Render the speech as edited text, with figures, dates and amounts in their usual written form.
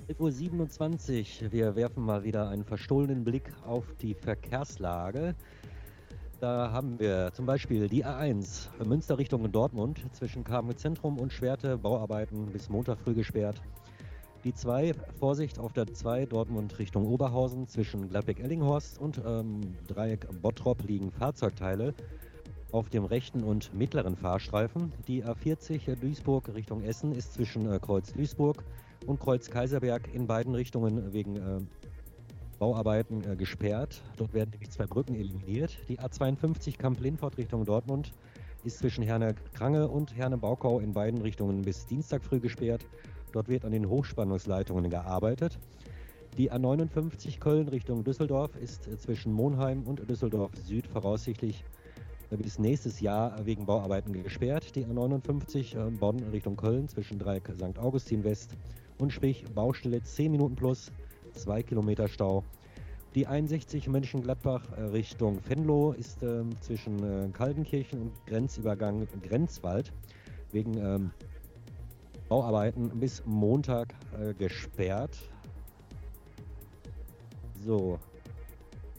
11:27 Uhr. Wir werfen mal wieder einen verstohlenen Blick auf die Verkehrslage. Da haben wir zum Beispiel die A1 Münster Richtung Dortmund zwischen Kamenz Zentrum und Schwerte, Bauarbeiten bis Montag früh gesperrt. Die 2, Vorsicht auf der 2 Dortmund Richtung Oberhausen zwischen Gladbeck-Ellinghorst und Dreieck Bottrop liegen Fahrzeugteile auf dem rechten und mittleren Fahrstreifen. Die A40 Duisburg Richtung Essen ist zwischen Kreuz Duisburg und Kreuz Kaiserberg in beiden Richtungen wegen Bauarbeiten gesperrt. Dort werden nämlich 2 Brücken eliminiert. Die A52 Kamp-Lindfort Richtung Dortmund ist zwischen Herne-Krange und Herne-Baukau in beiden Richtungen bis Dienstag früh gesperrt. Dort wird an den Hochspannungsleitungen gearbeitet. Die A59 Köln Richtung Düsseldorf ist zwischen Monheim und Düsseldorf Süd voraussichtlich bis nächstes Jahr wegen Bauarbeiten gesperrt. Die A59 Bonn Richtung Köln zwischen Dreieck St. Augustin West und sprich Baustelle 10 Minuten plus 2 Kilometer Stau. Die 61 Mönchengladbach Richtung Venlo ist zwischen Kaldenkirchen und Grenzübergang Grenzwald wegen Bauarbeiten bis Montag gesperrt. So,